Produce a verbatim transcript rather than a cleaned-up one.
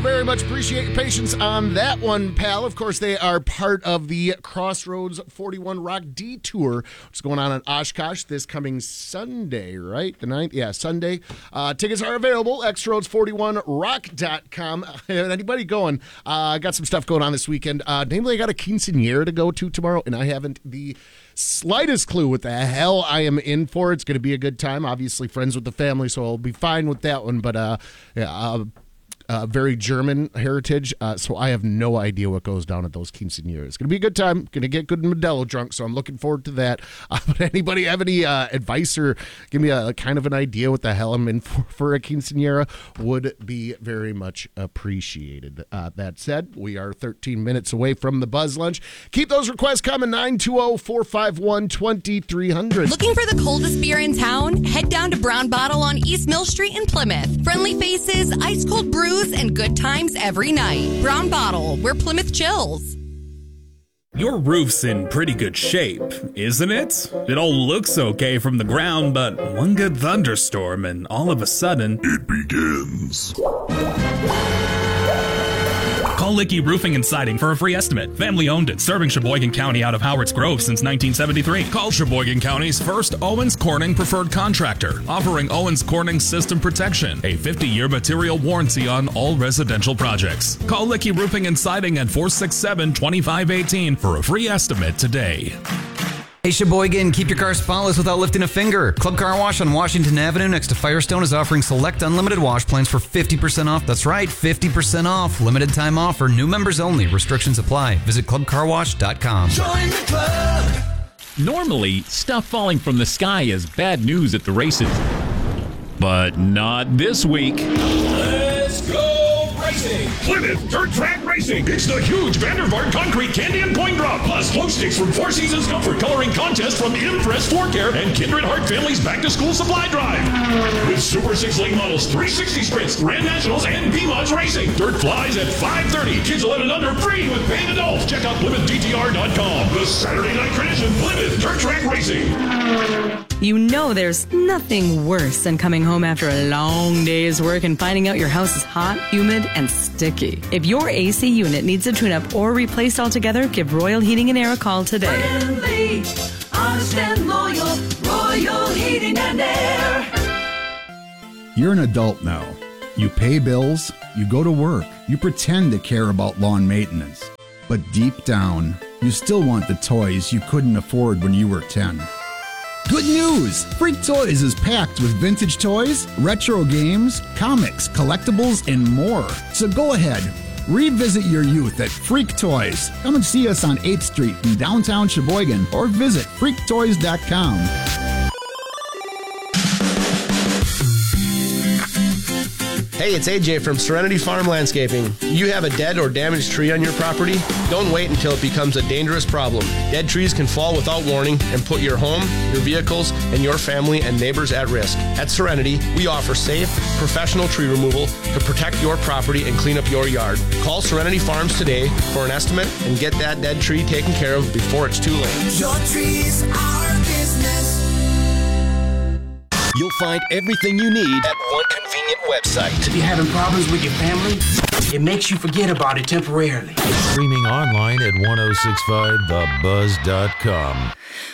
very much appreciate your patience on that one, pal. Of course, they are part of the Crossroads forty-one Rock Detour. What's going on in Oshkosh this coming Sunday, right? The ninth? Yeah, Sunday. Uh, tickets are available, x roads forty-one rock dot com. Anybody going? I uh, got some stuff going on this weekend. Uh, namely, I got a quinceañera to go to tomorrow, and I haven't the slightest clue what the hell I am in for. It's going to be a good time. Obviously, friends with the family, so I'll be fine with that one. But uh, yeah, uh, uh, very German heritage, uh, so I have no idea what goes down at those quinceañeras. It's going to be a good time. Going to get good Modelo drunk, so I'm looking forward to that. Uh, but anybody have any uh, advice or give me a, a kind of an idea what the hell I'm in for for a quinceañera would be very much appreciated. Uh, that said, we are thirteen minutes away from the Buzz Lunch. Keep those requests coming, nine two zero, four five one, two three zero zero. Looking for the coldest beer in town? Head down to Brown Bottle on East Mill Street in Plymouth. Friendly faces, ice cold brews, and good times every night. Brown Bottle, where Plymouth chills. Your roof's in pretty good shape, isn't it? It all looks okay from the ground, but one good thunderstorm and all of a sudden, it begins. Call Licky Roofing and Siding for a free estimate. Family owned and serving Sheboygan County out of Howards Grove since nineteen seventy-three. Call Sheboygan County's first Owens Corning preferred contractor, offering Owens Corning system protection, a fifty-year material warranty on all residential projects. Call Licky Roofing and Siding at four six seven, two five one eight for a free estimate today. Hey Sheboygan, keep your car spotless without lifting a finger. Club Car Wash on Washington Avenue next to Firestone is offering select unlimited wash plans for fifty percent off. That's right, fifty percent off. Limited time offer, new members only. Restrictions apply. Visit club car wash dot com. Join the club. Normally, stuff falling from the sky is bad news at the races. But not this week. Let's go racing! Plymouth Dirt Track Racing. It's the huge Vandervaart Concrete Candy and Point Drop, plus glow sticks from Four Seasons Comfort Coloring Contest from Impress Floor Care and Kindred Heart Family's Back to School Supply Drive. With Super six lane models, three sixty sprints, Grand Nationals, and B-Mods Racing. Dirt flies at five thirty. Kids eleven and under free with paid adults. Check out Plymouth D T R dot com. The Saturday night tradition, Plymouth Dirt Track Racing. You know there's nothing worse than coming home after a long day's work and finding out your house is hot, humid, and sticky. If your A C unit needs a tune-up or replaced altogether, give Royal Heating and Air a call today. Friendly, honest and loyal, Royal Heating and Air. You're an adult now. You pay bills, you go to work, you pretend to care about lawn maintenance. But deep down, you still want the toys you couldn't afford when you were ten. Good news! Freak Toys is packed with vintage toys, retro games, comics, collectibles, and more. So go ahead, revisit your youth at Freak Toys. Come and see us on eighth Street in downtown Sheboygan or visit freak toys dot com. Hey, it's A J from Serenity Farm Landscaping. You have a dead or damaged tree on your property? Don't wait until it becomes a dangerous problem. Dead trees can fall without warning and put your home, your vehicles, and your family and neighbors at risk. At Serenity, we offer safe, professional tree removal to protect your property and clean up your yard. Call Serenity Farms today for an estimate and get that dead tree taken care of before it's too late. Your tree's our business. You'll find everything you need at one convenient website. If you're having problems with your family, it makes you forget about it temporarily. Streaming online at ten sixty-five the buzz dot com.